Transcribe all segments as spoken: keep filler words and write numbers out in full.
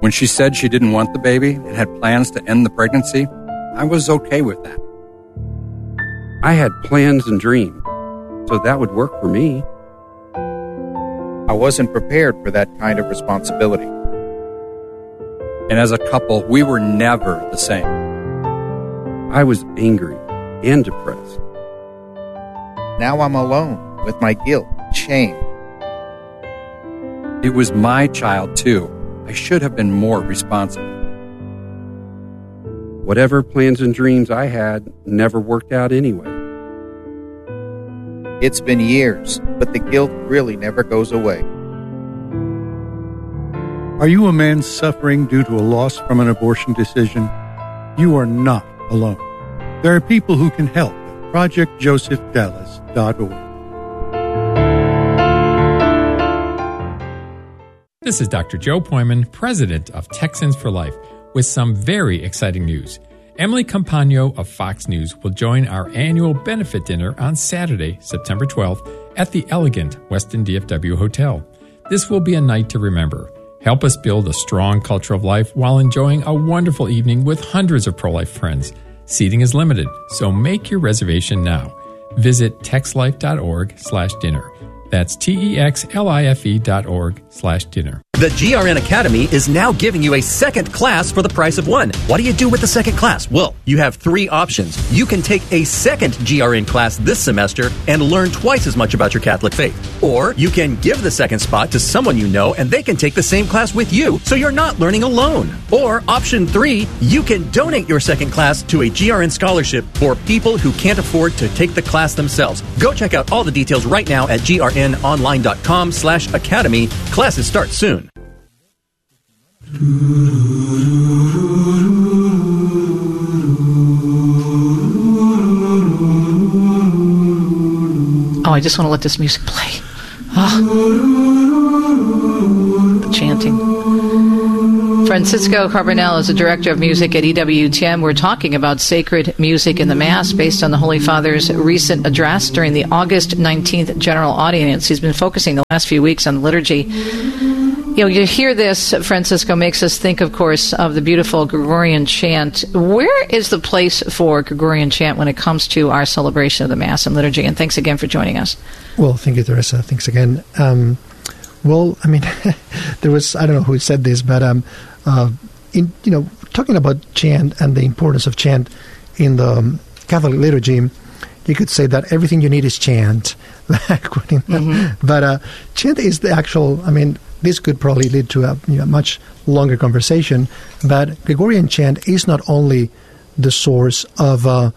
When she said she didn't want the baby and had plans to end the pregnancy, I was okay with that. I had plans and dreams, so that would work for me. I wasn't prepared for that kind of responsibility. And as a couple, we were never the same. I was angry and depressed. Now I'm alone with my guilt, shame. It was my child, too. I should have been more responsible. Whatever plans and dreams I had never worked out anyway. It's been years, but the guilt really never goes away. Are you a man suffering due to a loss from an abortion decision? You are not alone. There are people who can help at project joseph dallas dot org. This is Doctor Joe Poyman, president of Texans for Life, with some very exciting news. Emily Campagno of Fox News will join our annual benefit dinner on Saturday, September twelfth, at the elegant Westin D F W Hotel. This will be a night to remember. Help us build a strong culture of life while enjoying a wonderful evening with hundreds of pro-life friends. Seating is limited, so make your reservation now. Visit texlife.org slash dinner. That's T-E-X-L-I-F-E dot org slash dinner. The G R N Academy is now giving you a second class for the price of one. What do you do with the second class? Well, you have three options. You can take a second G R N class this semester and learn twice as much about your Catholic faith. Or you can give the second spot to someone you know and they can take the same class with you, so you're not learning alone. Or option three, you can donate your second class to a G R N scholarship for people who can't afford to take the class themselves. Go check out all the details right now at grnonline.com slash academy. Classes start soon. Oh, I just want to let this music play. Oh. The chanting. Francisco Carbonell is the director of music at E W T M. We're talking about sacred music in the Mass based on the Holy Father's recent address during the August nineteenth general audience. He's been focusing the last few weeks on liturgy. You know, you hear this, Francisco, makes us think, of course, of the beautiful Gregorian chant. Where is the place for Gregorian chant when it comes to our celebration of the Mass and liturgy? And thanks again for joining us. Well, thank you, Teresa. Thanks again. Um, well, I mean, there was, I don't know who said this, but, um, uh, in you know, talking about chant and the importance of chant in the um, Catholic liturgy, you could say that everything you need is chant. mm-hmm. But uh, chant is the actual, I mean, this could probably lead to a you know, much longer conversation, but Gregorian chant is not only the source of uh,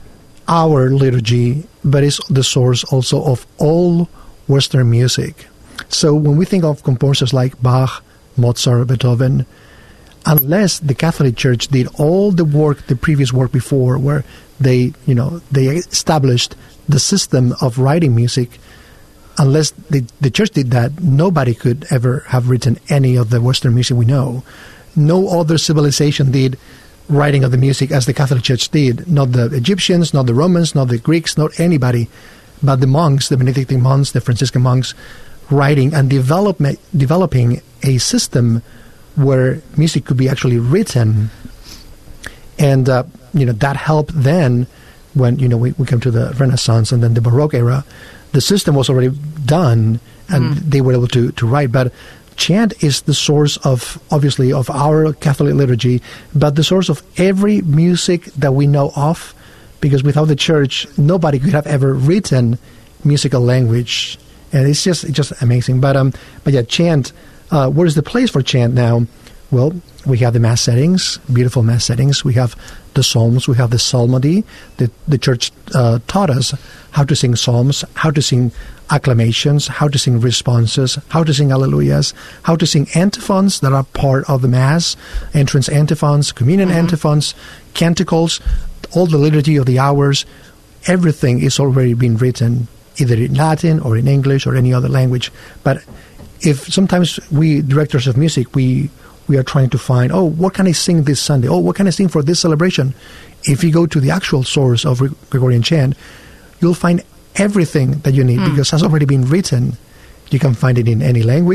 our liturgy, but it's the source also of all Western music. So when we think of composers like Bach, Mozart, Beethoven, unless the Catholic Church did all the work, the previous work before, where they, you know, they established the system of writing music, unless the, the Church did that, nobody could ever have written any of the Western music we know. No other civilization did writing of the music as the Catholic Church did. Not the Egyptians, not the Romans, not the Greeks, not anybody, but the monks, the Benedictine monks, the Franciscan monks, writing and develop, developing a system where music could be actually written. And, uh, you know, that helped then when, you know, we, we come to the Renaissance and then the Baroque era. The system was already done, and mm. they were able to, to write. But chant is the source of, obviously, of our Catholic liturgy, but the source of every music that we know of, because without the Church, nobody could have ever written musical language. And it's just it's just amazing. But, um, but yeah, chant, uh, where is the place for chant now? Well, we have the Mass settings, beautiful Mass settings. We have the Psalms. We have the Psalmody. The, the Church uh, taught us how to sing Psalms, how to sing acclamations, how to sing responses, how to sing Alleluias, how to sing antiphons that are part of the Mass, entrance antiphons, communion mm-hmm. antiphons, canticles, all the liturgy of the hours. Everything is already been written, either in Latin or in English or any other language. But if sometimes we, directors of music, we... we are trying to find, oh, what can I sing this Sunday? Oh, what can I sing for this celebration? If you go to the actual source of Gregorian chant, you'll find everything that you need mm. because it has already been written. You can find it in any language,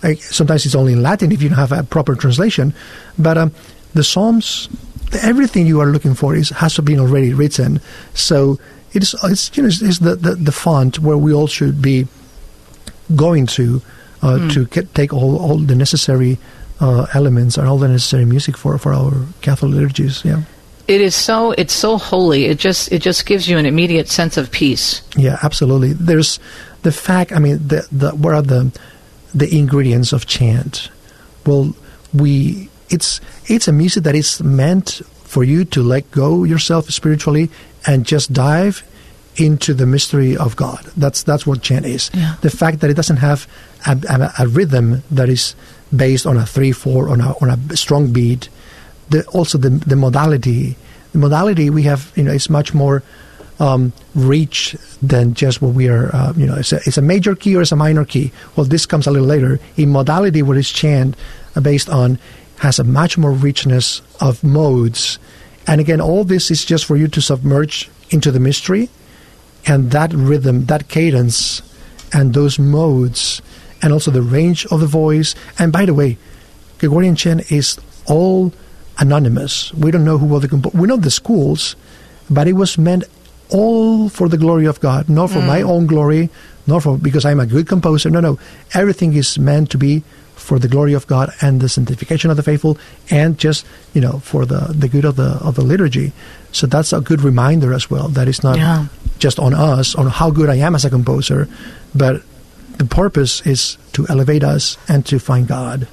Like, sometimes it's only in Latin if you don't have a proper translation. But um, the Psalms, everything you are looking for is has been already written. So it's it's you know it's, it's the, the the font where we all should be going to uh, mm. to get, take all all the necessary uh, elements and all the necessary music for for our Catholic liturgies. Yeah. It is so it's so holy. It just it just gives you an immediate sense of peace. Yeah, absolutely. There's the fact. I mean, the the what are the the ingredients of chant? Well, we it's it's a music that is meant for you to let go yourself spiritually and just dive into the mystery of God. That's that's what chant is. Yeah. The fact that it doesn't have a, a, a rhythm that is based on a three four on a on a strong beat. The, also the the modality, the modality we have, you know, is much more um, rich than just what we are. Uh, you know, it's a, it's a major key or it's a minor key. Well, this comes a little later. In modality, what is chant uh, based on has a much more richness of modes, and again, all this is just for you to submerge into the mystery, and that rhythm, that cadence, and those modes, and also the range of the voice. And by the way, Gregorian chant is all anonymous. We don't know who were the composers. We know the schools, but it was meant all for the glory of God, not for mm. my own glory, not for because I'm a good composer. No, no. Everything is meant to be for the glory of God and the sanctification of the faithful, and just, you know, for the, the good of the of the liturgy. So that's a good reminder as well, that it's not yeah. just on us, on how good I am as a composer, but the purpose is to elevate us and to find God.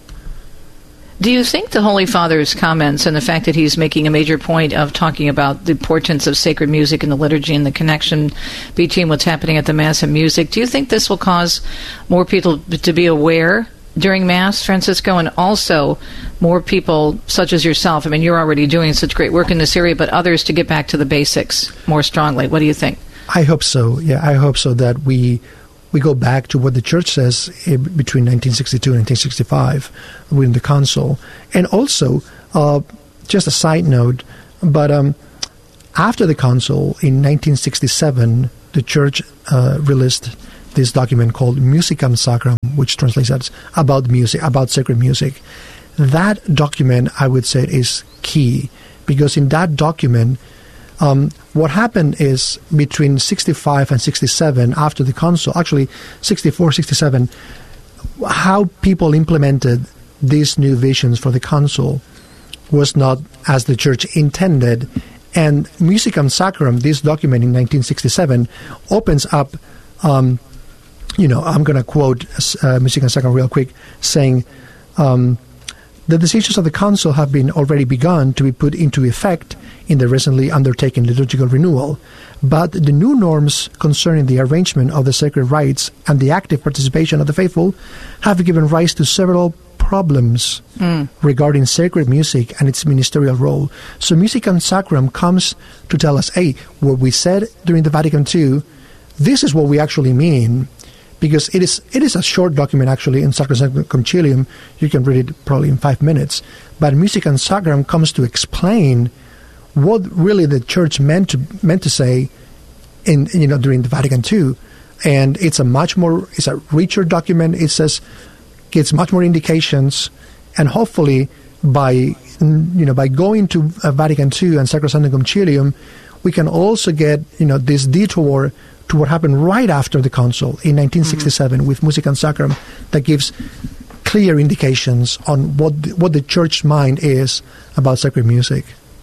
Do you think the Holy Father's comments and the fact that he's making a major point of talking about the importance of sacred music in the liturgy and the connection between what's happening at the Mass and music, do you think this will cause more people to be aware during Mass, Francisco, and also more people such as yourself? I mean, you're already doing such great work in this area, but others to get back to the basics more strongly. What do you think? I hope so. Yeah, I hope so that we... We go back to what the Church says between nineteen sixty-two and nineteen sixty-five within the Council. And also, uh, just a side note, but um, after the Council, in nineteen sixty-seven, the Church uh, released this document called Musicam Sacram, which translates as about music, about sacred music. That document, I would say, is key, because in that document, Um, what happened is between sixty-five and sixty-seven, after the Council, actually sixty-four, sixty-seven, how people implemented these new visions for the Council was not as the Church intended. And Musicam Sacram, this document in nineteen sixty-seven, opens up, um, you know, I'm going to quote uh, Musicam Sacram real quick, saying, um, the decisions of the Council have been already begun to be put into effect in the recently undertaken liturgical renewal, but the new norms concerning the arrangement of the sacred rites and the active participation of the faithful have given rise to several problems mm. regarding sacred music and its ministerial role. So Musicam Sacram comes to tell us, hey, what we said during the Vatican Two, this is what we actually mean. Because it is it is a short document, actually, in Sacrosanctum Concilium. You can read it probably in five minutes. But Musicam Sacram comes to explain what really the Church meant to meant to say in you know during the Vatican Two, and it's a much more it's a richer document. It says gives much more indications, and hopefully by you know by going to uh, Vatican Two and Sacrosanctum Concilium, we can also get you know this detour to what happened right after the Council in nineteen sixty-seven mm-hmm. with Musicam Sacram, that gives clear indications on what the, what the Church's mind is about sacred music.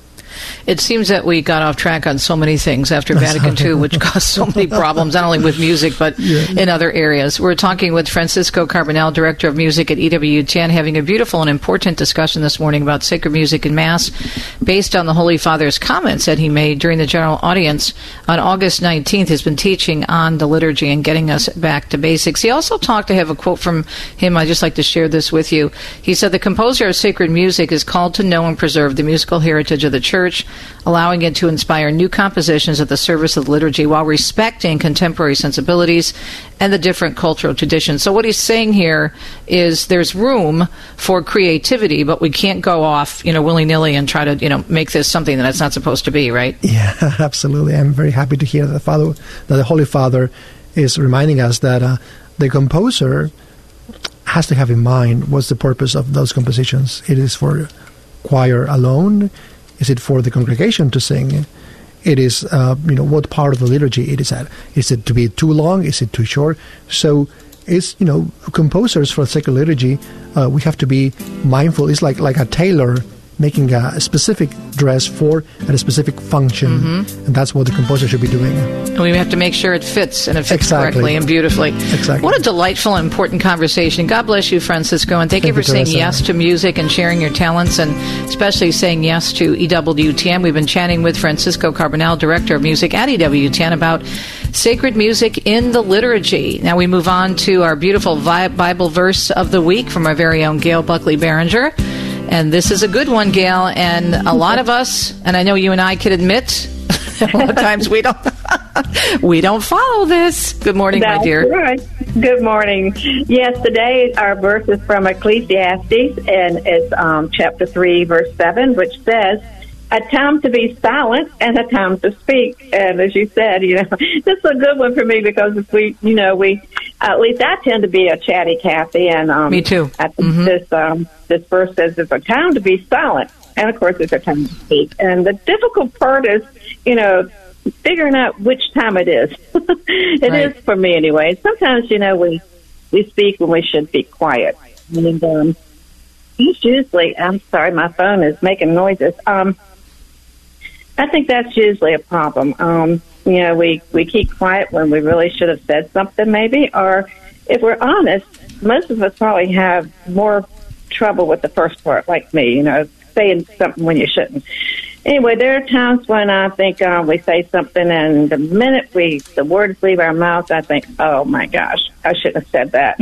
It seems that we got off track on so many things after Vatican Two, which caused so many problems, not only with music, but yeah. in other areas. We're talking with Francisco Carbonell, Director of Music at E W T N, having a beautiful and important discussion this morning about sacred music in Mass, based on the Holy Father's comments that he made during the general audience on August nineteenth. He's been teaching on the liturgy and getting us back to basics. He also talked, I have a quote from him, I'd just like to share this with you. He said, the composer of sacred music is called to know and preserve the musical heritage of the Church, allowing it to inspire new compositions at the service of the liturgy while respecting contemporary sensibilities and the different cultural traditions. So what he's saying here is there's room for creativity, but we can't go off, you know, willy-nilly and try to, you know, make this something that it's not supposed to be, right? Yeah, absolutely. I'm very happy to hear that the Father, that the Holy Father is reminding us that uh, the composer has to have in mind what's the purpose of those compositions. It is for choir alone. Is it for the congregation to sing? It is, uh, you know, what part of the liturgy it is at. Is it to be too long? Is it too short? So it's, you know, composers for sacred liturgy, uh, we have to be mindful. It's like, like a tailor making a specific dress for a specific function, mm-hmm. and that's what the composer should be doing. And we have to make sure it fits, and it fits exactly. correctly and beautifully. Exactly. What a delightful and important conversation. God bless you, Francisco, and thank, thank you for you, saying yes to music and sharing your talents, and especially saying yes to E W T N. We've been chatting with Francisco Carbonell, Director of Music at E W T N, about sacred music in the liturgy. Now we move on to our beautiful Bible verse of the week from our very own Gail Buckley Behringer. And this is a good one, Gail, and a lot of us, and I know you and I can admit, a lot of times we don't we don't follow this. Good morning, That's my dear. Right. Good morning. Yes, today our verse is from Ecclesiastes, and it's um, chapter three, verse seven, which says, "A time to be silent and a time to speak." And as you said, you know, this is a good one for me because if we, you know, we, at least I tend to be a chatty Cathy, and um, me too. I think mm-hmm. this um, this verse says it's a time to be silent, and of course it's a time to speak. And the difficult part is, you know, figuring out which time it is. It right. is for me anyway. Sometimes, you know, we we speak when we should be quiet, and um, it's usually. I'm sorry, my phone is making noises. Um. I think that's usually a problem. Um, you know, we, we keep quiet when we really should have said something maybe, or if we're honest, most of us probably have more trouble with the first part, like me, you know, saying something when you shouldn't. Anyway, there are times when I think uh, we say something, and the minute we the words leave our mouth, I think, oh, my gosh, I shouldn't have said that.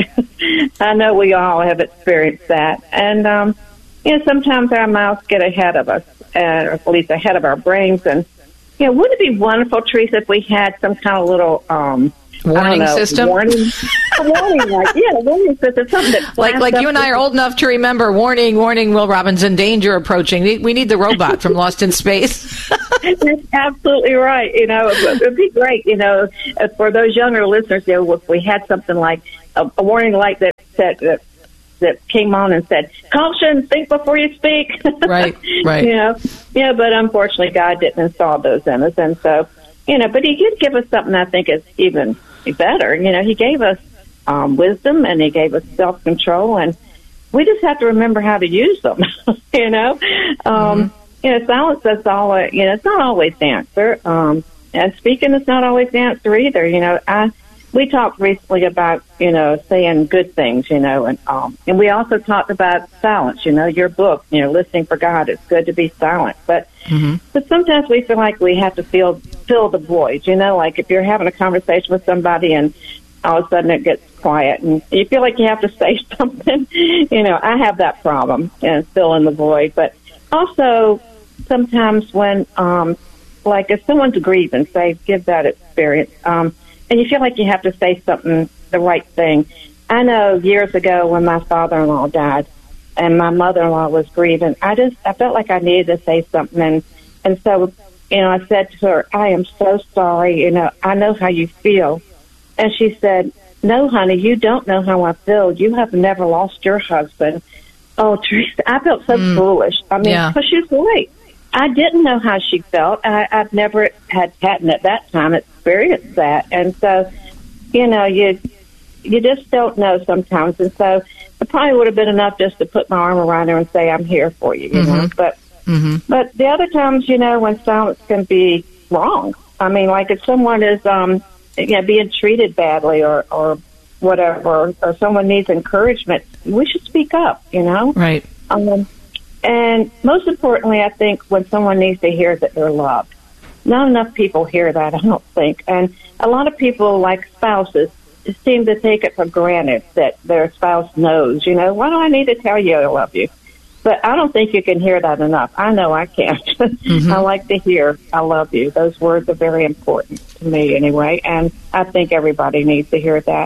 I know we all have experienced that. And, um, you know, sometimes our mouths get ahead of us. Uh, or at least ahead of our brains. And, you know, wouldn't it be wonderful, Teresa, if we had some kind of little um, warning know, system? Warning, a warning, like, yeah, warning system, something that like, like you and I are old enough to remember, warning, warning, Will Robinson, danger approaching. We, we need the robot from Lost in Space. That's absolutely right. You know, it would be great, you know, for those younger listeners, you know, if we had something like a, a warning light that said that, that came on and said, "Caution, think before you speak." Right, right. You know, yeah, but unfortunately, God didn't install those in us, and so, you know, but He did give us something I think is even better. You know, He gave us um, wisdom, and He gave us self-control, and we just have to remember how to use them. You know, um, mm-hmm. you know, silence is all. You know, it's not always the answer, um, and speaking is not always the answer either. You know, I. We talked recently about, you know, saying good things, you know, and um, and we also talked about silence, you know, your book, you know, listening for God. It's good to be silent. But mm-hmm. but sometimes we feel like we have to feel, fill the void, you know, like if you're having a conversation with somebody and all of a sudden it gets quiet and you feel like you have to say something. You know, I have that problem and fill in the void. But also sometimes when, um, like if someone's grieving, say, give that experience, um, and you feel like you have to say something, the right thing. I know years ago when my father-in-law died and my mother-in-law was grieving, I just, I felt like I needed to say something. And, and so, you know, I said to her, "I am so sorry. You know, I know how you feel." And she said, "No, honey, you don't know how I feel. You have never lost your husband." Oh, Teresa, I felt so mm. foolish. I mean, yeah. because she was right. I didn't know how she felt. I, I've never had hadn't at that time experienced that, and so, you know, you you just don't know sometimes. And so, it probably would have been enough just to put my arm around her and say, "I'm here for you," you mm-hmm. know. But mm-hmm. but the other times, you know, when silence can be wrong. I mean, like if someone is, um, you know, being treated badly or or whatever, or, or someone needs encouragement, we should speak up. You know, right? Um, And most importantly, I think when someone needs to hear that they're loved. Not enough people hear that, I don't think. And a lot of people, like spouses, seem to take it for granted that their spouse knows, you know, why do I need to tell you I love you? But I don't think you can hear that enough. I know I can't. Mm-hmm. I like to hear I love you. Those words are very important to me anyway, and I think everybody needs to hear that.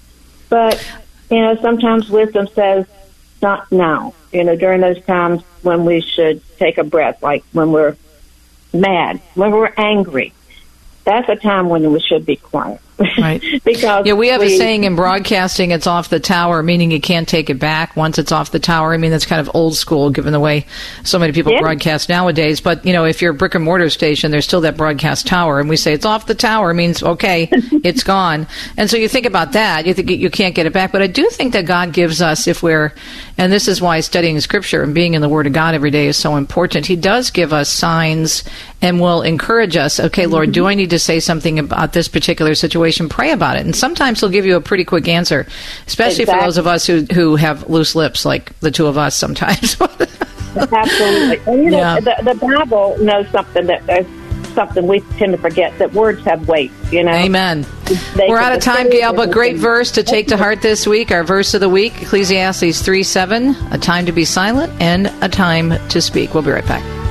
But, you know, sometimes wisdom says, not now, you know, during those times when we should take a breath, like when we're mad, when we're angry. That's a time when we should be quiet. Right. because yeah, we have we, a saying in broadcasting, it's off the tower, meaning you can't take it back once it's off the tower. I mean, that's kind of old school given the way so many people yeah. broadcast nowadays. But, you know, if you're a brick and mortar station, there's still that broadcast tower. And we say it's off the tower means, okay, it's gone. And so you think about that. You think you can't get it back. But I do think that God gives us, if we're, and this is why studying Scripture and being in the Word of God every day is so important. He does give us signs and will encourage us. Okay, Lord, do I need to say something about this particular situation? Pray about it. And sometimes he'll give you a pretty quick answer, especially exactly. for those of us who, who have loose lips, like the two of us sometimes. Absolutely. And, you know, Yeah. the, the Bible knows something that uh, something we tend to forget, that words have weight, you know. Amen. They We're can out of time, deceive Gail, but and- great verse to take to heart this week. Our verse of the week, Ecclesiastes three seven, a time to be silent and a time to speak. We'll be right back.